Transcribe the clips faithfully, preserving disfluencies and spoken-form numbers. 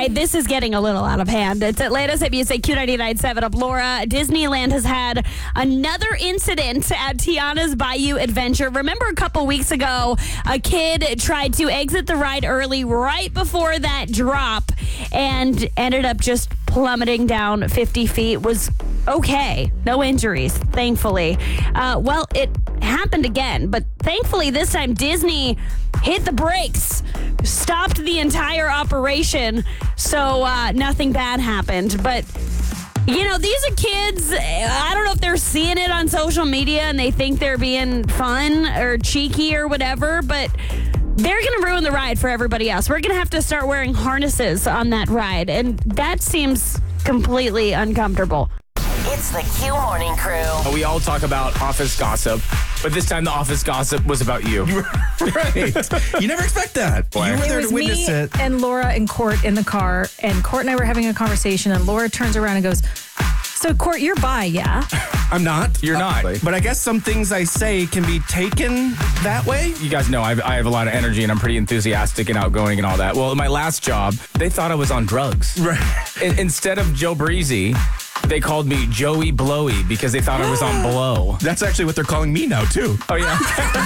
right, this is getting a little out of hand. It's Atlanta's Hit Music, Q ninety-nine point seven up Laura. Disneyland has had another incident at Tiana's Bayou Adventure. Remember a couple weeks ago, a kid tried to exit the ride early right before that drop and ended up just plummeting down fifty feet. Was okay. No injuries, thankfully. Uh, well, it happened again, but thankfully this time Disney hit the brakes, stopped the entire operation, so uh, nothing bad happened. But, you know, these are kids. I don't know if they're seeing it on social media and they think they're being fun or cheeky or whatever, but they're going to ruin the ride for everybody else. We're going to have to start wearing harnesses on that ride, and that seems completely uncomfortable. It's the Q Morning Crew. We all talk about office gossip, but this time the office gossip was about you. Right. You never expect that. Boy. You were It there was to witness me it. and Laura and Court in the car, and Court and I were having a conversation, and Laura turns around and goes, "So, Court, you're bi, yeah?" I'm not. You're not. But I guess some things I say can be taken that way. You guys know I, I have a lot of energy and I'm pretty enthusiastic and outgoing and all that. Well, in my last job, they thought I was on drugs. Right. In, instead of Joe Breezy, they called me Joey Blowy because they thought I was on blow. That's actually what they're calling me now, too. Oh, yeah.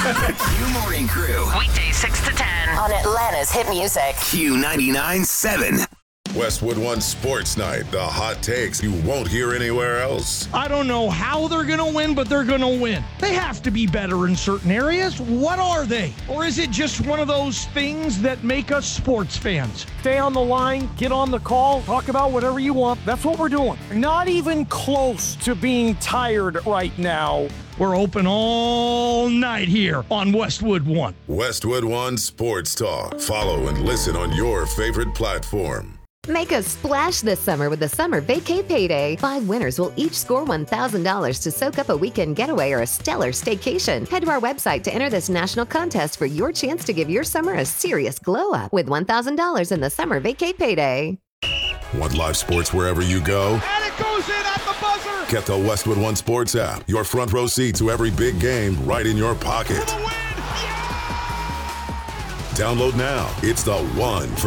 Q Morning Crew. Weekdays six to ten on Atlanta's Hit Music. Q ninety-nine point seven. Westwood One Sports Night, the hot takes you won't hear anywhere else. I don't know how they're going to win, but they're going to win. They have to be better in certain areas. What are they? Or is it just one of those things that make us sports fans? Stay on the line, get on the call, talk about whatever you want. That's what we're doing. Not even close to being tired right now. We're open all night here on Westwood One. Westwood One Sports Talk. Follow and listen on your favorite platform. Make a splash this summer with the Summer Vacay Payday. Five winners will each score one thousand dollars to soak up a weekend getaway or a stellar staycation. Head to our website to enter this national contest for your chance to give your summer a serious glow up with one thousand dollars in the Summer Vacay Payday. Want live sports wherever you go? And it goes in at the buzzer. Get the Westwood One Sports app. Your front row seat to every big game right in your pocket. Download now. It's the one for